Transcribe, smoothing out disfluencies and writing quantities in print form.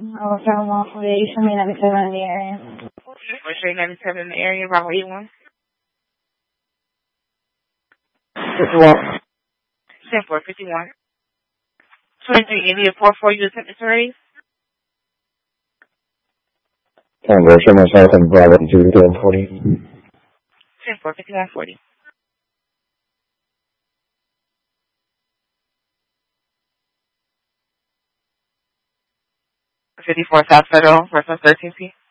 I was from off of it. You show me 97 in the area. We'll show you 97 in the area. Bravo 81. 51. 10-4, 51. 23 India 44, you attempted to raise? Tango, show myself in Bravo 2, 40. 10-4, 51, 40. 54 South Federal, versus 13P.